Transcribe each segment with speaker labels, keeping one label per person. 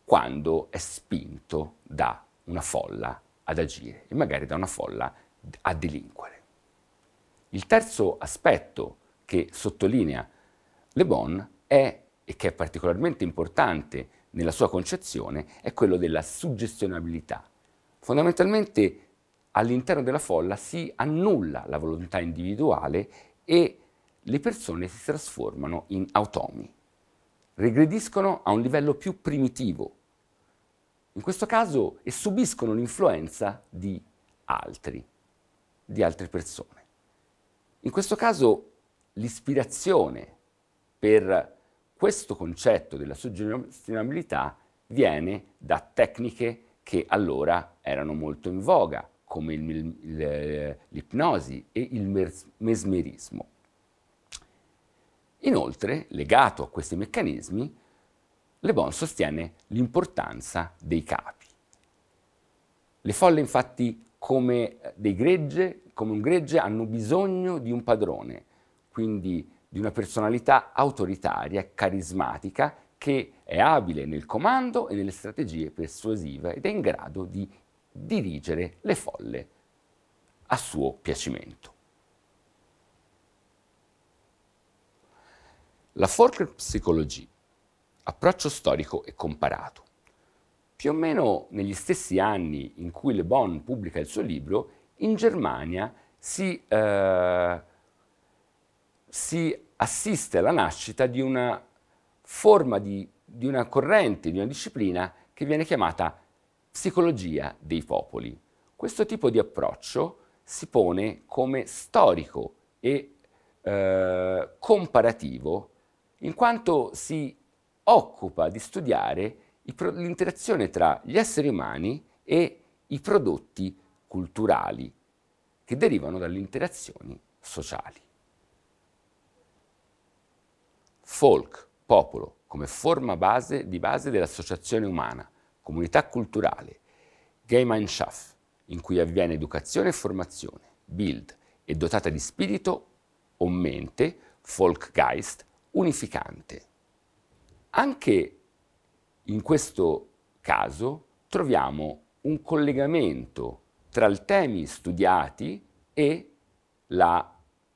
Speaker 1: quando è spinto da una folla ad agire e magari da una folla a delinquere. Il terzo aspetto che sottolinea Le Bon è, e che è particolarmente importante nella sua concezione, è quello della suggestionabilità. Fondamentalmente all'interno della folla si annulla la volontà individuale e le persone si trasformano in automi, regrediscono a un livello più primitivo, in questo caso, e subiscono l'influenza di altri, di altre persone. In questo caso l'ispirazione per questo concetto della suggestionabilità viene da tecniche che allora erano molto in voga, come l'ipnosi e il mesmerismo. Inoltre, legato a questi meccanismi, Le Bon sostiene l'importanza dei capi. Le folle, infatti, come un gregge, hanno bisogno di un padrone, quindi di una personalità autoritaria e carismatica che è abile nel comando e nelle strategie persuasive ed è in grado di dirigere le folle a suo piacimento. La Folklore-Psychologie, approccio storico e comparato. Più o meno negli stessi anni in cui Le Bon pubblica il suo libro, in Germania si assiste alla nascita di una forma di una corrente, di una disciplina che viene chiamata psicologia dei popoli. Questo tipo di approccio si pone come storico e comparativo, in quanto si occupa di studiare l'interazione tra gli esseri umani e i prodotti culturali che derivano dalle interazioni sociali. Folk, popolo, come forma di base dell'associazione umana, comunità culturale, Gemeinschaft, in cui avviene educazione e formazione, Bild, è dotata di spirito o mente, Volksgeist, unificante. Anche in questo caso troviamo un collegamento tra i temi studiati e le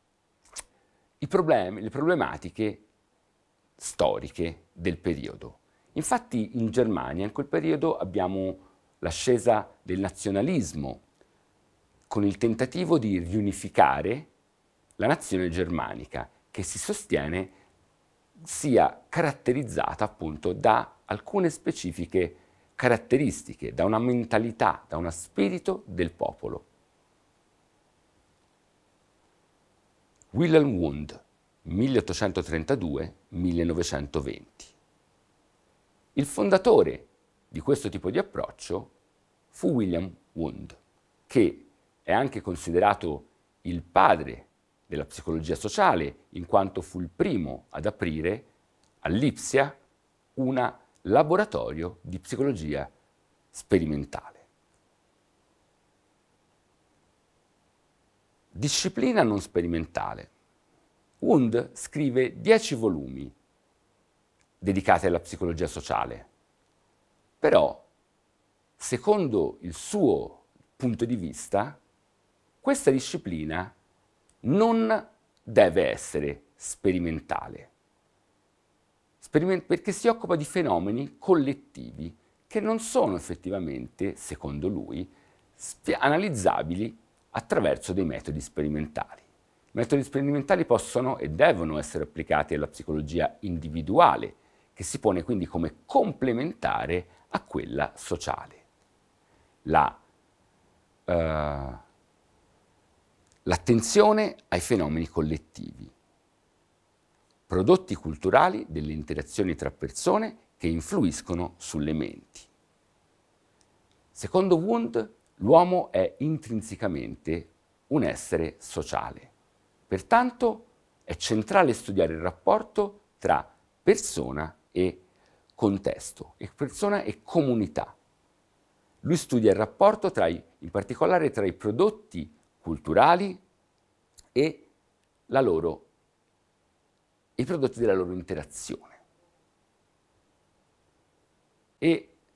Speaker 1: problematiche storiche del periodo. Infatti in Germania in quel periodo abbiamo l'ascesa del nazionalismo con il tentativo di riunificare la nazione germanica, che si sostiene sia caratterizzata appunto da alcune specifiche caratteristiche, da una mentalità, da uno spirito del popolo. Wilhelm Wundt, 1832-1920. Il fondatore di questo tipo di approccio fu Wilhelm Wundt, che è anche considerato il padre della psicologia sociale, in quanto fu il primo ad aprire all'Ipsia un laboratorio di psicologia sperimentale. Disciplina non sperimentale. Wundt scrive 10 volumi dedicati alla psicologia sociale, però, secondo il suo punto di vista, questa disciplina non deve essere sperimentale, perché si occupa di fenomeni collettivi che non sono effettivamente, secondo lui, analizzabili attraverso dei metodi sperimentali. I metodi sperimentali possono e devono essere applicati alla psicologia individuale, che si pone quindi come complementare a quella sociale. L'attenzione ai fenomeni collettivi, prodotti culturali delle interazioni tra persone che influiscono sulle menti. Secondo Wundt, l'uomo è intrinsecamente un essere sociale. Pertanto è centrale studiare il rapporto tra persona e contesto, e persona e comunità. Lui studia il rapporto in particolare tra i prodotti culturali e i prodotti della loro interazione. E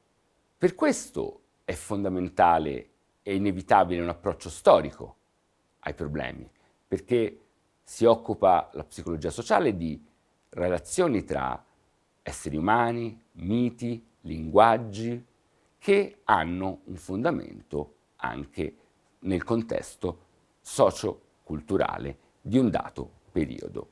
Speaker 1: Per questo è fondamentale e inevitabile un approccio storico ai problemi, perché si occupa la psicologia sociale di relazioni tra esseri umani, miti, linguaggi, che hanno un fondamento anche nel contesto socio-culturale di un dato periodo